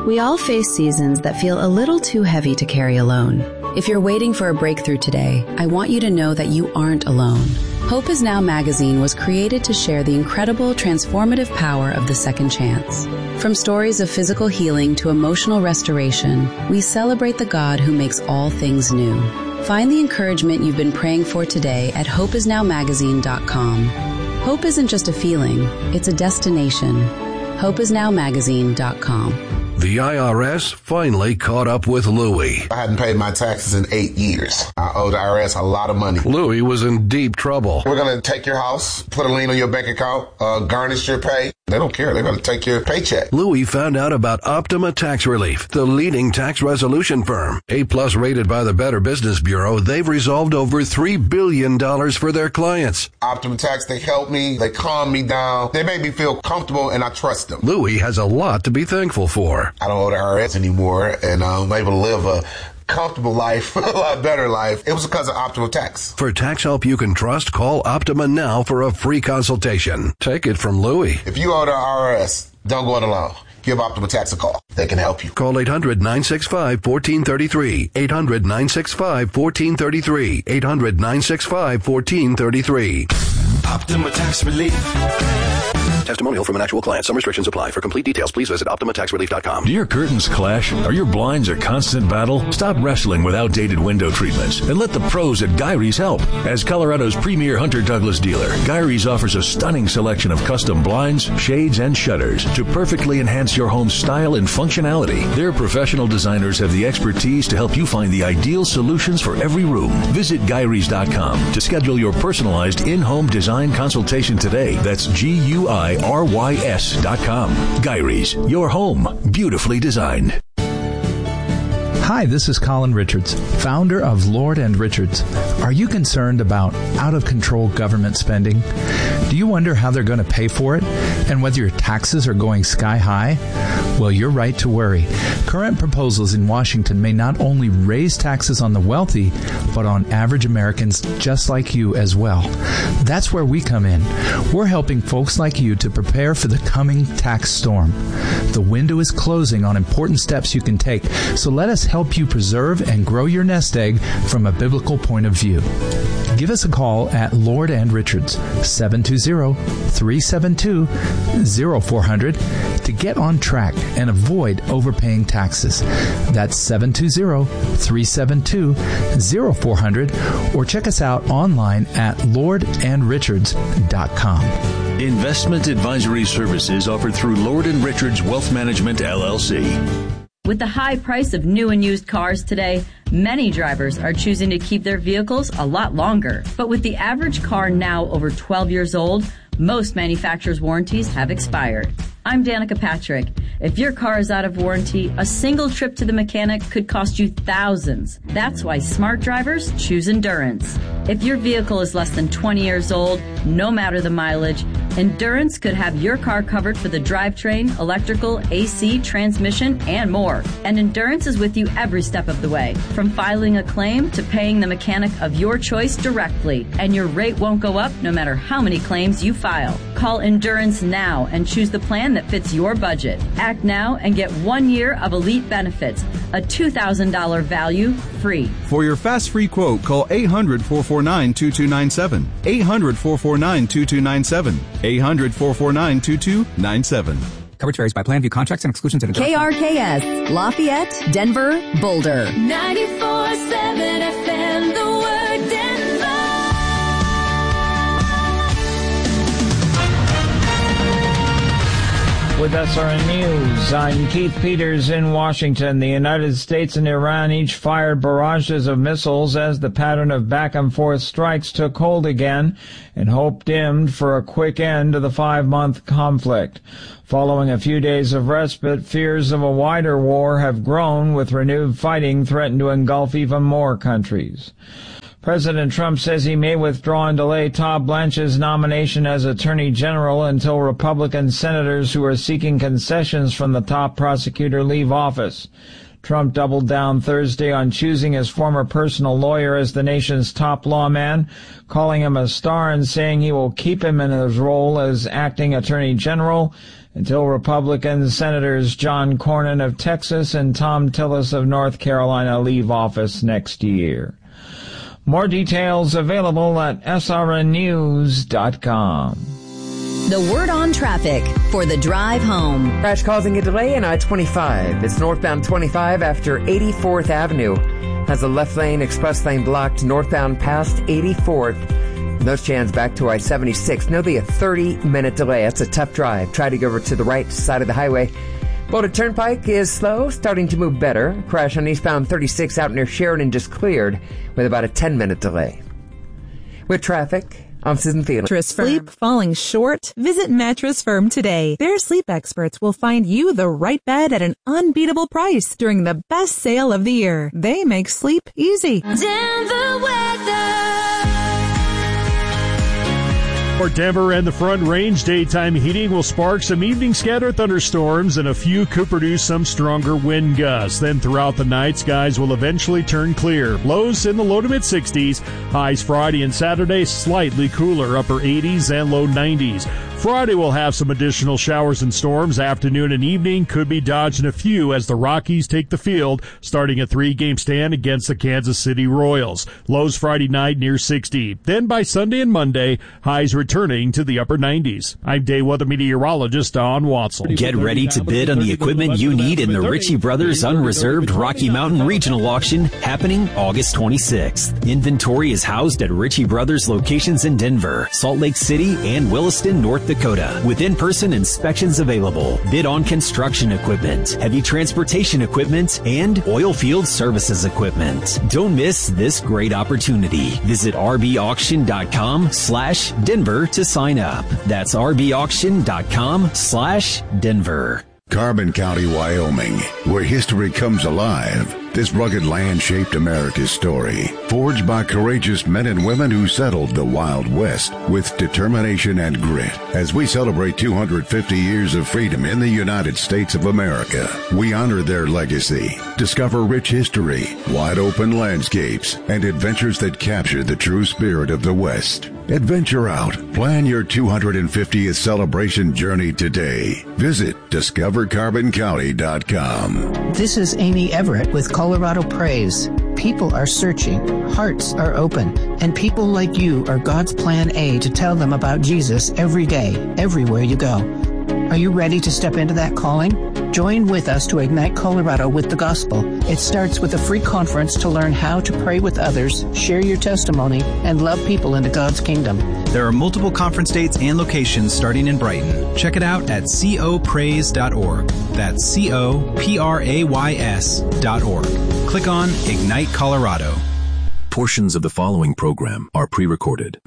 We all face seasons that feel a little too heavy to carry alone. If you're waiting for a breakthrough today, I want you to know that you aren't alone. Hope Is Now magazine was created to share the incredible transformative power of the second chance. From stories of physical healing to emotional restoration, we celebrate the God who makes all things new. Find the encouragement you've been praying for today at hopeisnowmagazine.com. Hope isn't just a feeling, it's a destination. hopeisnowmagazine.com. The IRS finally caught up with Louie. I hadn't paid my taxes in 8 years. I owe the IRS a lot of money. Louie was in deep trouble. We're going to take your house, put a lien on your bank account, garnish your pay. They don't care. They're going to take your paycheck. Louie found out about Optima Tax Relief, the leading tax resolution firm. A-plus rated by the Better Business Bureau, they've resolved over $3 billion for their clients. Optima Tax, they help me. They calm me down. They make me feel comfortable, and I trust them. Louie has a lot to be thankful for. I don't owe the IRS anymore, and I'm able to live a comfortable life, a lot better life. It was because of Optima Tax. For tax help you can trust, call Optima now for a free consultation. Take it from Louie. If you owe the IRS, don't go it alone. Give Optima Tax a call. They can help you. Call 800-965-1433. 800-965-1433. 800-965-1433. Optima Tax Relief. Testimonial from an actual client. Some restrictions apply. For complete details, please visit OptimaTaxRelief.com. Do your curtains clash? Are your blinds a constant battle? Stop wrestling with outdated window treatments and let the pros at Gyrie's help. As Colorado's premier Hunter Douglas dealer, Gyrie's offers a stunning selection of custom blinds, shades, and shutters to perfectly enhance your home's style and functionality. Their professional designers have the expertise to help you find the ideal solutions for every room. Visit Gyrie's.com to schedule your personalized in-home design consultation today. That's GUIRYS.com. Gyrie's, your home, beautifully designed. Hi, this is Colin Richards, founder of Lord & Richards. Are you concerned about out-of-control government spending? Do you wonder how they're going to pay for it and whether your taxes are going sky high? Well, you're right to worry. Current proposals in Washington may not only raise taxes on the wealthy, but on average Americans just like you as well. That's where we come in. We're helping folks like you to prepare for the coming tax storm. The window is closing on important steps you can take, so let us help you preserve and grow your nest egg from a biblical point of view. Give us a call at Lord & Richards, 720-372-0400 to get on track and avoid overpaying taxes. That's 720-372-0400 or check us out online at lordandrichards.com. Investment advisory services offered through Lord & Richards Wealth Management, LLC. With the high price of new and used cars today, many drivers are choosing to keep their vehicles a lot longer. But with the average car now over 12 years old, most manufacturers' warranties have expired. I'm Danica Patrick. If your car is out of warranty, a single trip to the mechanic could cost you thousands. That's why smart drivers choose Endurance. If your vehicle is less than 20 years old, no matter the mileage, Endurance could have your car covered for the drivetrain, electrical, AC, transmission, and more. And Endurance is with you every step of the way, from filing a claim to paying the mechanic of your choice directly. And your rate won't go up no matter how many claims you file. Call Endurance now and choose the plan that fits your budget. Act now and get 1 year of elite benefits, a $2,000 value free. For your fast free quote, call 800-449-2297. 800-449-2297. 800-449-2297. Coverage varies by plan. View contracts and exclusions and KRKS, Lafayette, Denver, Boulder. 94.7 FM, the word Denver. With SRN News, I'm Keith Peters in Washington. The United States and Iran each fired barrages of missiles as the pattern of back-and-forth strikes took hold again, and hope dimmed for a quick end to the 5-month conflict. Following a few days of respite, fears of a wider war have grown, with renewed fighting threatened to engulf even more countries. President Trump says he may withdraw and delay Todd Blanche's nomination as Attorney General until Republican senators who are seeking concessions from the top prosecutor leave office. Trump doubled down Thursday on choosing his former personal lawyer as the nation's top lawman, calling him a star and saying he will keep him in his role as acting Attorney General until Republican Senators John Cornyn of Texas and Thom Tillis of North Carolina leave office next year. More details available at srnnews.com. The word on traffic for the drive home. Crash causing a delay in I-25. It's northbound 25 after 84th Avenue. Has a left lane, express lane blocked northbound past 84th. Those chans back to I-76. Nearly a 30-minute delay. That's a tough drive. Try to go over to the right side of the highway. Boulder Turnpike is slow, starting to move better. Crash on eastbound 36 out near Sheridan just cleared with about a 10-minute delay. With traffic, I'm Susan Thielen. Mattress Sleep falling short? Visit Mattress Firm today. Their sleep experts will find you the right bed at an unbeatable price during the best sale of the year. They make sleep easy. Denver weather. For Denver and the Front Range, daytime heating will spark some evening scattered thunderstorms, and a few could produce some stronger wind gusts. Then throughout the night, skies will eventually turn clear. Lows in the low to mid-60s. Highs Friday and Saturday slightly cooler, upper 80s and low 90s. Friday will have some additional showers and storms. Afternoon and evening could be dodging a few as the Rockies take the field, starting a 3-game stand against the Kansas City Royals. Lows Friday night near 60. Then by Sunday and Monday, highs returning to the upper 90s. I'm day weather meteorologist Don Watson. Get ready to bid on the equipment you need in the Ritchie Brothers Unreserved Rocky Mountain Regional Auction happening August 26th. Inventory is housed at Ritchie Brothers locations in Denver, Salt Lake City, and Williston, North Dakota, with in-person inspections available. Bid on construction equipment, heavy transportation equipment, and oil field services equipment. Don't miss this great opportunity. Visit rbauction.com/Denver to sign up. That's rbauction.com/Denver. Carbon County, Wyoming, where history comes alive. This rugged land shaped America's story, forged by courageous men and women who settled the Wild West with determination and grit. As we celebrate 250 years of freedom in the United States of America, we honor their legacy, discover rich history, wide open landscapes, and adventures that capture the true spirit of the West. Adventure out. Plan your 250th celebration journey today. Visit discovercarboncounty.com. This is Amy Everett with Colorado Praise. People are searching, hearts are open, and people like you are God's plan A to tell them about Jesus every day, everywhere you go. Are you ready to step into that calling? Join with us to ignite Colorado with the gospel. It starts with a free conference to learn how to pray with others, share your testimony, and love people into God's kingdom. There are multiple conference dates and locations starting in Brighton. Check it out at copraise.org. That's coprays.org. Click on Ignite Colorado. Portions of the following program are pre-recorded.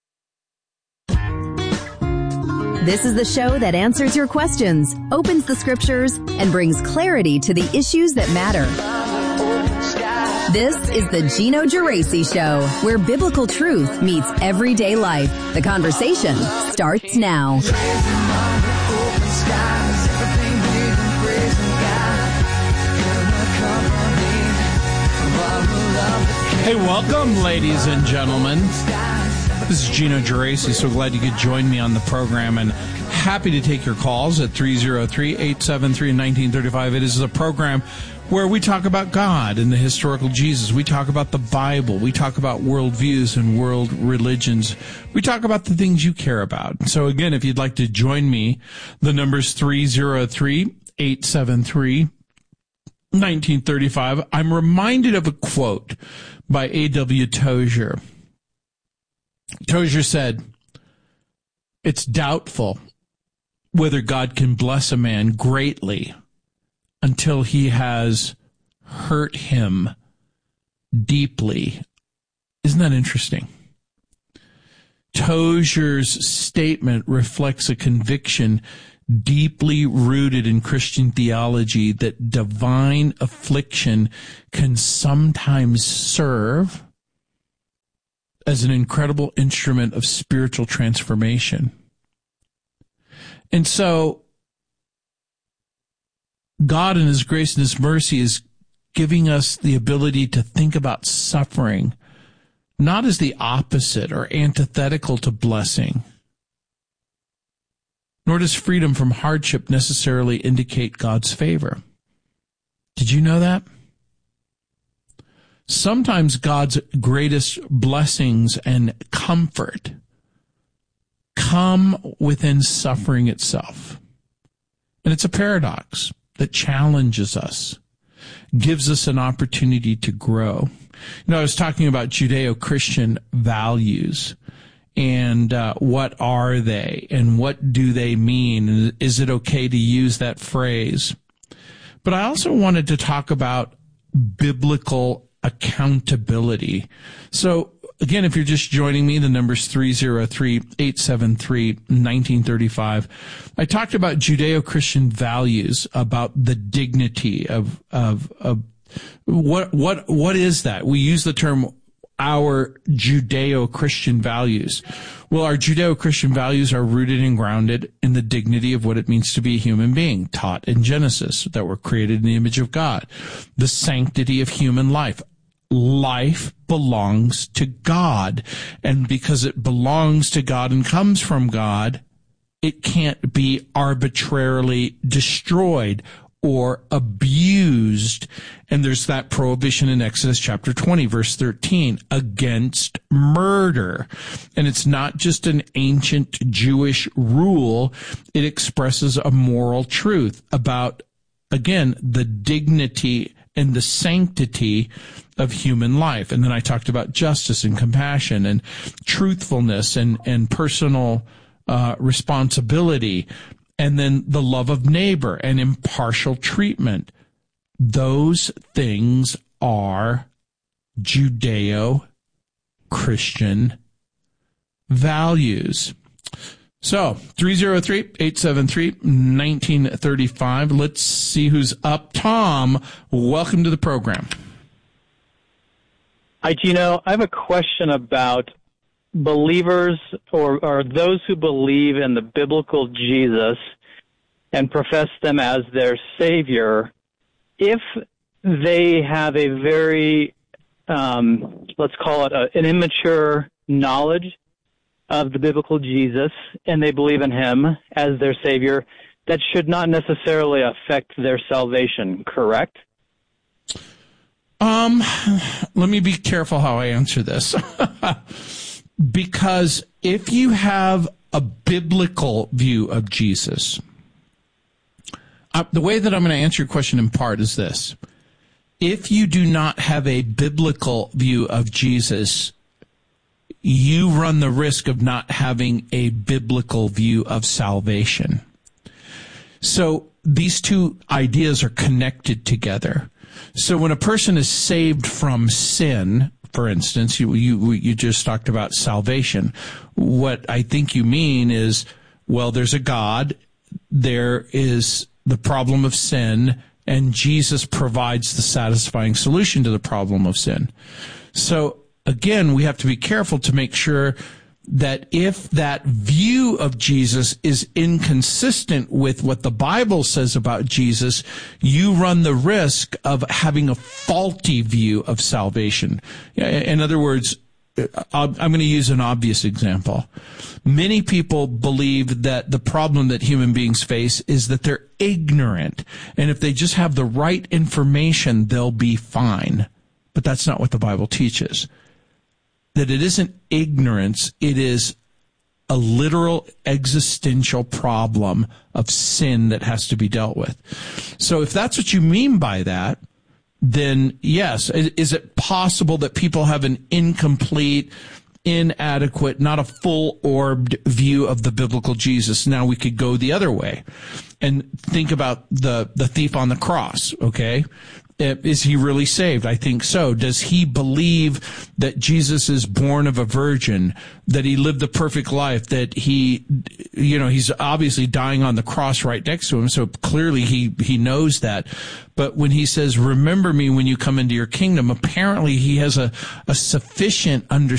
This is the show that answers your questions, opens the scriptures, and brings clarity to the issues that matter. This is the Gino Geraci Show, where biblical truth meets everyday life. The conversation starts now. Hey, welcome, ladies and gentlemen. This is Gino Geraci. So glad you could join me on the program, and happy to take your calls at 303-873-1935. It is a program where we talk about God and the historical Jesus. We talk about the Bible. We talk about worldviews and world religions. We talk about the things you care about. So again, if you'd like to join me, the number's 303-873-1935. I'm reminded of a quote by A.W. Tozier. Tozier said, "It's doubtful whether God can bless a man greatly until he has hurt him deeply." Isn't that interesting? Tozier's statement reflects a conviction deeply rooted in Christian theology that divine affliction can sometimes serve as an incredible instrument of spiritual transformation. And so God in His grace and His mercy is giving us the ability to think about suffering not as the opposite or antithetical to blessing, nor does freedom from hardship necessarily indicate God's favor. Did you know that? Sometimes God's greatest blessings and comfort come within suffering itself. And it's a paradox that challenges us, gives us an opportunity to grow. I was talking about Judeo-Christian values and what are they and what do they mean? Is it okay to use that phrase? But I also wanted to talk about biblical accountability. So again, if you're just joining me, the number's 303-873-1935. I talked about Judeo-Christian values, about the dignity of what is that? We use the term our Judeo-Christian values. Well, our Judeo-Christian values are rooted and grounded in the dignity of what it means to be a human being, taught in Genesis, that we're created in the image of God. The sanctity of human life. Life belongs to God, and because it belongs to God and comes from God, it can't be arbitrarily destroyed or abused. And there's that prohibition in Exodus chapter 20, verse 13, against murder. And it's not just an ancient Jewish rule. It expresses a moral truth about, again, the dignity and the sanctity of human life. And then I talked about justice and compassion and truthfulness and personal responsibility, and then the love of neighbor and impartial treatment. Those things are Judeo-Christian values. So, 303-873-1935. Let's see who's up. Tom, welcome to the program. Hi, Gino. I have a question about believers or those who believe in the biblical Jesus and profess them as their Savior. If they have a very, let's call it an immature knowledge of the biblical Jesus, and they believe in him as their Savior, that should not necessarily affect their salvation, correct? Let me be careful how I answer this. Because if you have a biblical view of Jesus, the way that I'm going to answer your question in part is this. If you do not have a biblical view of Jesus, you run the risk of not having a biblical view of salvation. So these two ideas are connected together. So when a person is saved from sin, for instance, you just talked about salvation. What I think you mean is, well, there's a God, there is the problem of sin, and Jesus provides the satisfying solution to the problem of sin. So again, we have to be careful to make sure that if that view of Jesus is inconsistent with what the Bible says about Jesus, you run the risk of having a faulty view of salvation. In other words, I'm going to use an obvious example. Many people believe that the problem that human beings face is that they're ignorant, and if they just have the right information, they'll be fine. But that's not what the Bible teaches. That it isn't ignorance, it is a literal existential problem of sin that has to be dealt with. So if that's what you mean by that, then yes, is it possible that people have an incomplete, inadequate, not a full-orbed view of the biblical Jesus? Now we could go the other way and think about the thief on the cross, okay? Is he really saved? I think so. Does he believe that Jesus is born of a virgin, that he lived the perfect life, that he's obviously dying on the cross right next to him, so clearly he knows that. But when he says, remember me when you come into your kingdom, apparently he has a sufficient understanding